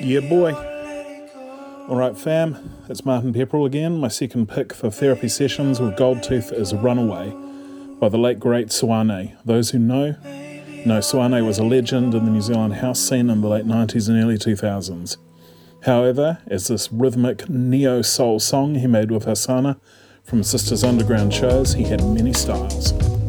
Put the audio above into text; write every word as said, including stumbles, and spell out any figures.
Yeah, boy. Alright, fam, it's Martin Pepperell again. My second pick for therapy sessions with Goldtooth is Runaway by the late great Suane. Those who know, know Suane was a legend in the New Zealand house scene in the late nineties and early two thousands. However, as this rhythmic neo-soul song he made with Hasana from Sisters Underground shows, he had many styles.